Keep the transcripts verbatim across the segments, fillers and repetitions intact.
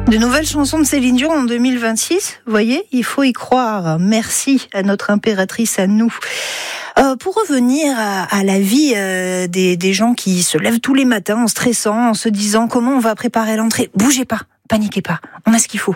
De nouvelles chansons de Céline Dion en deux mille vingt-six, vous voyez, il faut y croire. Merci à notre impératrice, à nous. Euh, pour revenir à, à la vie euh, des, des gens qui se lèvent tous les matins en stressant, en se disant comment on va préparer l'entrée. Bougez pas, paniquez pas, on a ce qu'il faut.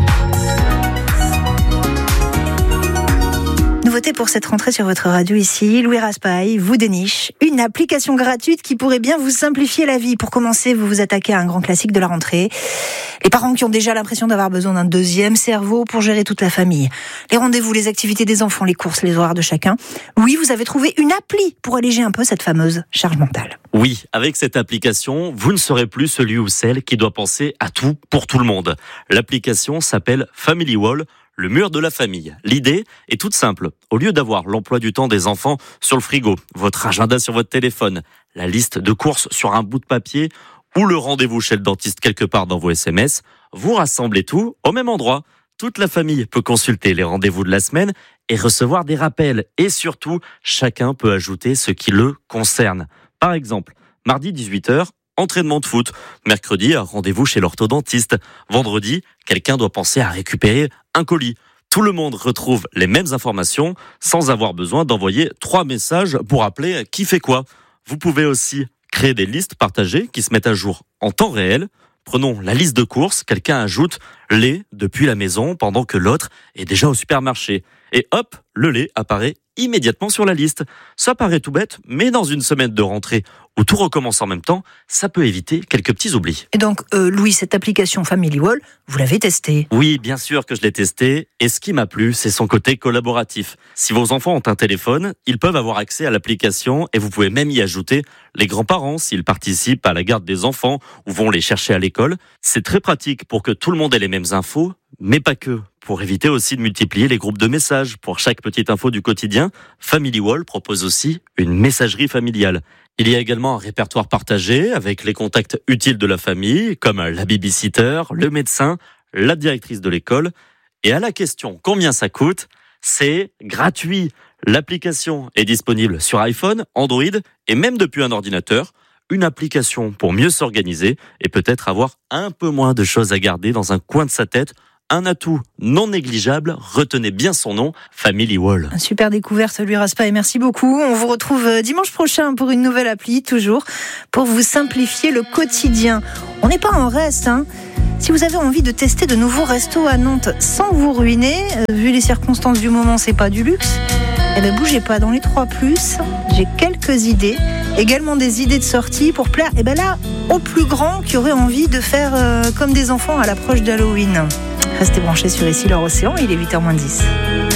Nouveauté pour cette rentrée sur votre radio ici, Louis Raspail vous déniche une application gratuite qui pourrait bien vous simplifier la vie. Pour commencer, vous vous attaquez à un grand classique de la rentrée. Les parents qui ont déjà l'impression d'avoir besoin d'un deuxième cerveau pour gérer toute la famille. Les rendez-vous, les activités des enfants, les courses, les horaires de chacun. Oui, vous avez trouvé une appli pour alléger un peu cette fameuse charge mentale. Oui, avec cette application, vous ne serez plus celui ou celle qui doit penser à tout pour tout le monde. L'application s'appelle Family Wall, le mur de la famille. L'idée est toute simple. Au lieu d'avoir l'emploi du temps des enfants sur le frigo, votre agenda sur votre téléphone, la liste de courses sur un bout de papier ou le rendez-vous chez le dentiste quelque part dans vos S M S, vous rassemblez tout au même endroit. Toute la famille peut consulter les rendez-vous de la semaine et recevoir des rappels. Et surtout, chacun peut ajouter ce qui le concerne. Par exemple, mardi dix-huit heures, entraînement de foot. Mercredi, rendez-vous chez l'orthodontiste. Vendredi, quelqu'un doit penser à récupérer un colis. Tout le monde retrouve les mêmes informations sans avoir besoin d'envoyer trois messages pour rappeler qui fait quoi. Vous pouvez aussi créer des listes partagées qui se mettent à jour en temps réel. Prenons la liste de courses, quelqu'un ajoute lait depuis la maison pendant que l'autre est déjà au supermarché. Et hop, le lait apparaît immédiatement sur la liste. Ça paraît tout bête, mais dans une semaine de rentrée où tout recommence en même temps, ça peut éviter quelques petits oublis. Et donc, euh, Louis, cette application Family Wall, vous l'avez testée ? Oui, bien sûr que je l'ai testée. Et ce qui m'a plu, c'est son côté collaboratif. Si vos enfants ont un téléphone, ils peuvent avoir accès à l'application et vous pouvez même y ajouter les grands-parents s'ils participent à la garde des enfants ou vont les chercher à l'école. C'est très pratique pour que tout le monde ait les mêmes infos, mais pas que. Pour éviter aussi de multiplier les groupes de messages. Pour chaque petite info du quotidien, Family Wall propose aussi une messagerie familiale. Il y a également un répertoire partagé avec les contacts utiles de la famille, comme la babysitter, le médecin, la directrice de l'école. Et à la question combien ça coûte, c'est gratuit. L'application est disponible sur iPhone, Android et même depuis un ordinateur. Une application pour mieux s'organiser et peut-être avoir un peu moins de choses à garder dans un coin de sa tête. Un atout non négligeable, retenez bien son nom, Family Wall. Super découverte, Louis Raspail, merci beaucoup. On vous retrouve dimanche prochain pour une nouvelle appli, toujours, pour vous simplifier le quotidien. On n'est pas en reste, hein. Si vous avez envie de tester de nouveaux restos à Nantes sans vous ruiner, euh, vu les circonstances du moment, c'est pas du luxe, eh ben bougez pas, dans les trois plus, j'ai quelques idées, également des idées de sortie pour plaire, eh ben là, aux plus grands qui auraient envie de faire euh, comme des enfants à l'approche d'Halloween. Restez branchés sur Ici leur Océan, il est huit heures moins dix.